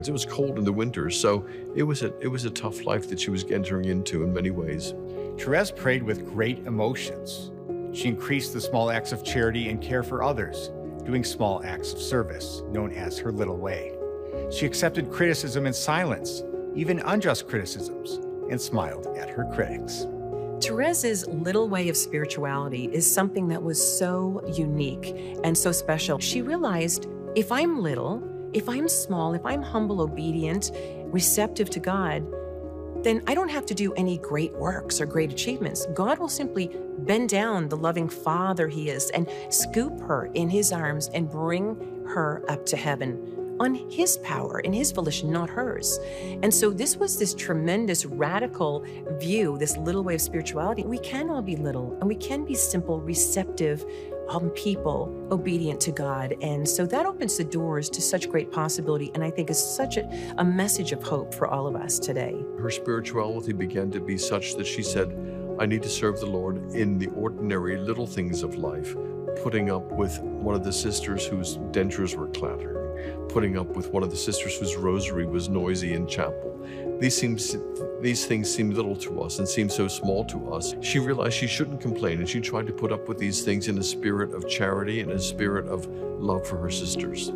It was cold in the winter, so it was a tough life that she was entering into in many ways. Therese prayed with great emotions. She increased the small acts of charity and care for others, doing small acts of service, known as her little way. She accepted criticism in silence, even unjust criticisms, and smiled at her critics. Therese's little way of spirituality is something that was so unique and so special. She realized, if I'm little, if I'm small, if I'm humble, obedient, receptive to God, then I don't have to do any great works or great achievements. God will simply bend down the loving Father He is and scoop her in His arms and bring her up to heaven on His power and His volition, not hers. And so this was this tremendous radical view, this little way of spirituality. We can all be little and we can be simple, receptive people, obedient to God. And so that opens the doors to such great possibility, and I think is such a message of hope for all of us today. Her spirituality began to be such that she said, I need to serve the Lord in the ordinary little things of life, putting up with one of the sisters whose dentures were clattering, putting up with one of the sisters whose rosary was noisy in chapel. These things seem little to us and seem so small to us. She realized she shouldn't complain, and she tried to put up with these things in a spirit of charity and a spirit of love for her sisters.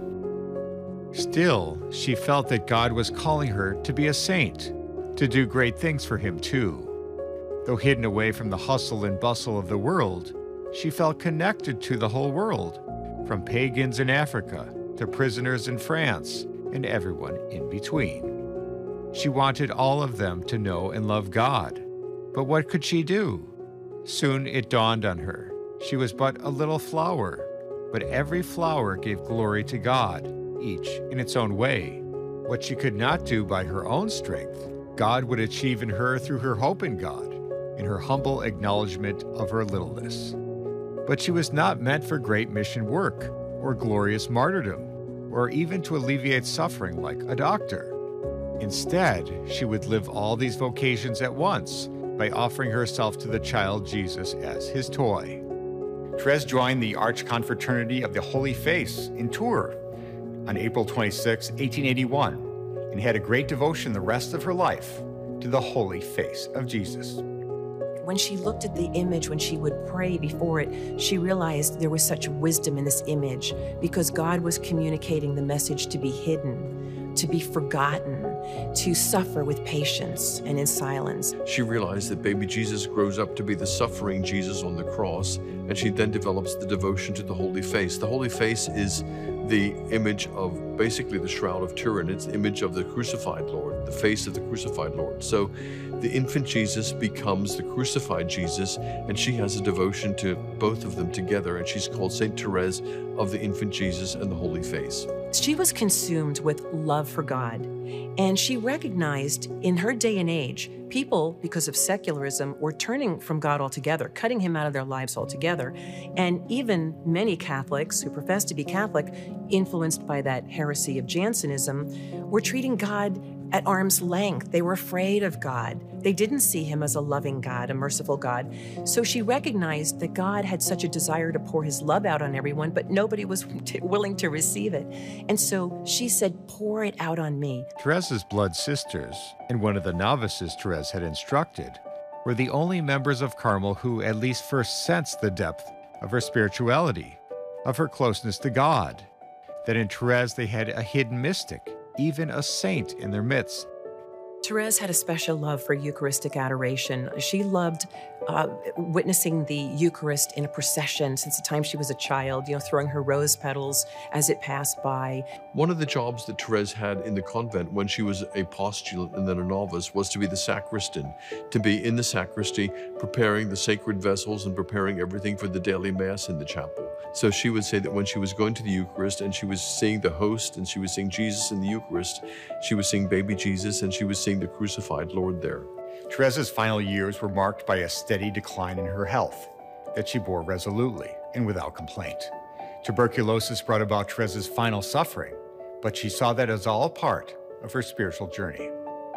Still, she felt that God was calling her to be a saint, to do great things for Him too. Though hidden away from the hustle and bustle of the world, she felt connected to the whole world, from pagans in Africa to prisoners in France and everyone in between. She wanted all of them to know and love God. But what could she do? Soon it dawned on her. She was but a little flower, but every flower gave glory to God, each in its own way. What she could not do by her own strength, God would achieve in her through her hope in God, in her humble acknowledgement of her littleness. But she was not meant for great mission work, or glorious martyrdom, or even to alleviate suffering like a doctor. Instead, she would live all these vocations at once by offering herself to the child Jesus as His toy. Therese joined the Archconfraternity of the Holy Face in Tours on April 26, 1881, and had a great devotion the rest of her life to the Holy Face of Jesus. When she looked at the image, when she would pray before it, she realized there was such wisdom in this image because God was communicating the message to be hidden, to be forgotten, to suffer with patience and in silence. She realized that baby Jesus grows up to be the suffering Jesus on the cross, and she then develops the devotion to the Holy Face. The Holy Face is the image of basically the Shroud of Turin. It's the image of the crucified Lord, the face of the crucified Lord. So the infant Jesus becomes the crucified Jesus, and she has a devotion to both of them together, and she's called Saint Therese of the infant Jesus and the Holy Face. She was consumed with love for God, and she recognized in her day and age, people, because of secularism, were turning from God altogether, cutting Him out of their lives altogether. And even many Catholics who profess to be Catholic, influenced by that heresy of Jansenism, were treating God at arm's length. They were afraid of God. They didn't see Him as a loving God, a merciful God. So she recognized that God had such a desire to pour His love out on everyone, but nobody was willing to receive it. And so she said, pour it out on me. Therese's blood sisters, and one of the novices Therese had instructed, were the only members of Carmel who at least first sensed the depth of her spirituality, of her closeness to God, that in Therese they had a hidden mystic, even a saint in their midst. Therese had a special love for Eucharistic adoration. She loved witnessing the Eucharist in a procession since the time she was a child, throwing her rose petals as it passed by. One of the jobs that Therese had in the convent when she was a postulant and then a novice was to be the sacristan, to be in the sacristy, preparing the sacred vessels and preparing everything for the daily Mass in the chapel. So she would say that when she was going to the Eucharist and she was seeing the host and she was seeing Jesus in the Eucharist, she was seeing baby Jesus and she was seeing the crucified Lord there. Therese's final years were marked by a steady decline in her health that she bore resolutely and without complaint. Tuberculosis brought about Therese's final suffering, but she saw that as all a part of her spiritual journey.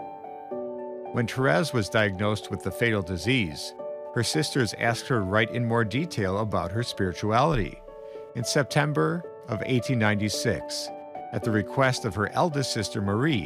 When Therese was diagnosed with the fatal disease, her sisters asked her to write in more detail about her spirituality. In September of 1896, at the request of her eldest sister Marie,